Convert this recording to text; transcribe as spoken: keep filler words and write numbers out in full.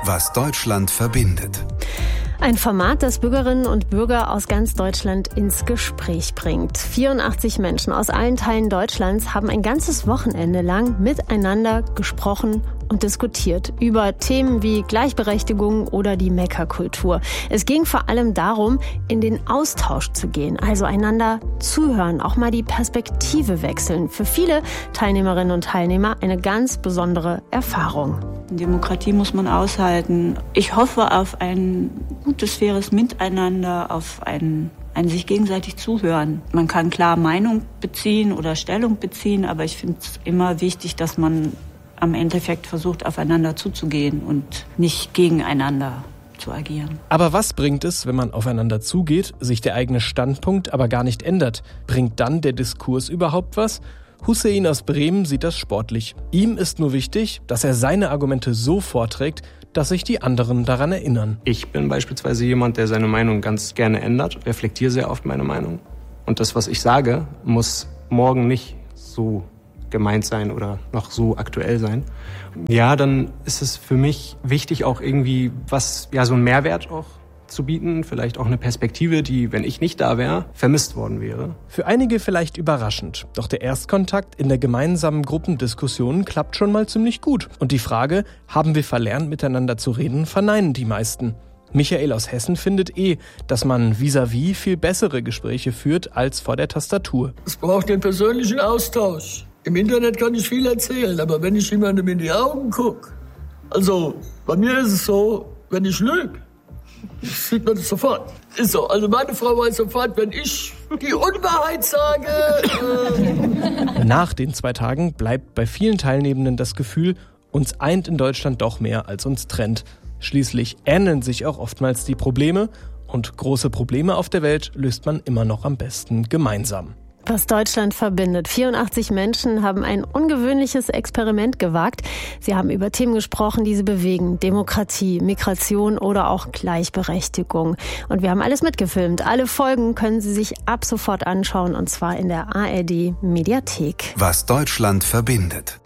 Was Deutschland verbindet. Ein Format, das Bürgerinnen und Bürger aus ganz Deutschland ins Gespräch bringt. vierundachtzig Menschen aus allen Teilen Deutschlands haben ein ganzes Wochenende lang miteinander gesprochen und diskutiert über Themen wie Gleichberechtigung oder die Meckerkultur. Es ging vor allem darum, in den Austausch zu gehen, also einander zuhören, auch mal die Perspektive wechseln. Für viele Teilnehmerinnen und Teilnehmer eine ganz besondere Erfahrung. Demokratie muss man aushalten. Ich hoffe auf ein gutes, faires Miteinander, auf ein, ein sich gegenseitig zuhören. Man kann klar Meinung beziehen oder Stellung beziehen, aber ich finde es immer wichtig, dass man am Endeffekt versucht, aufeinander zuzugehen und nicht gegeneinander zu agieren. Aber was bringt es, wenn man aufeinander zugeht, sich der eigene Standpunkt aber gar nicht ändert? Bringt dann der Diskurs überhaupt was? Hussein aus Bremen sieht das sportlich. Ihm ist nur wichtig, dass er seine Argumente so vorträgt, dass sich die anderen daran erinnern. Ich bin beispielsweise jemand, der seine Meinung ganz gerne ändert, reflektiere sehr oft meine Meinung. Und das, was ich sage, muss morgen nicht so gemeint sein oder noch so aktuell sein. Ja, dann ist es für mich wichtig, auch irgendwie was, ja, so einen Mehrwert auch zu bieten, vielleicht auch eine Perspektive, die, wenn ich nicht da wäre, vermisst worden wäre. Für einige vielleicht überraschend, doch der Erstkontakt in der gemeinsamen Gruppendiskussion klappt schon mal ziemlich gut. Und die Frage, haben wir verlernt, miteinander zu reden, verneinen die meisten. Michael aus Hessen findet eh, dass man vis-à-vis viel bessere Gespräche führt als vor der Tastatur. Es braucht den persönlichen Austausch. Im Internet kann ich viel erzählen, aber wenn ich jemandem in die Augen gucke, also bei mir ist es so, wenn ich lüge, sieht man das sofort. Ist so. Also meine Frau weiß sofort, wenn ich die Unwahrheit sage. Äh Nach den zwei Tagen bleibt bei vielen Teilnehmenden das Gefühl, uns eint in Deutschland doch mehr, als uns trennt. Schließlich ähneln sich auch oftmals die Probleme und große Probleme auf der Welt löst man immer noch am besten gemeinsam. Was Deutschland verbindet. vierundachtzig Menschen haben ein ungewöhnliches Experiment gewagt. Sie haben über Themen gesprochen, die sie bewegen. Demokratie, Migration oder auch Gleichberechtigung. Und wir haben alles mitgefilmt. Alle Folgen können Sie sich ab sofort anschauen, und zwar in der A R D Mediathek. Was Deutschland verbindet.